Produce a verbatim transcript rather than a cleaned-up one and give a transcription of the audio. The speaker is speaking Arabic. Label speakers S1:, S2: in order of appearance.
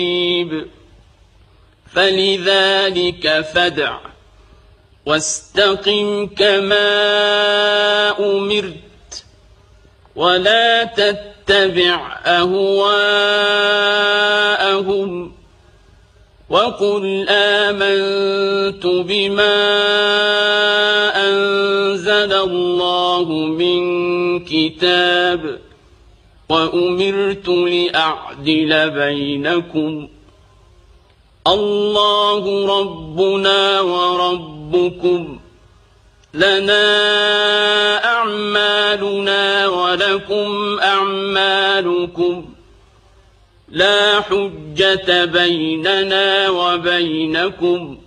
S1: فلذلك فادع واستقم كما أمرت ولا تتبع أهواءهم وقل آمنت بما أنزل الله من كتاب وأمرت لأعدل بينكم الله ربنا وربكم لنا أعمالنا ولكم أعمالكم لا حجة بيننا وبينكم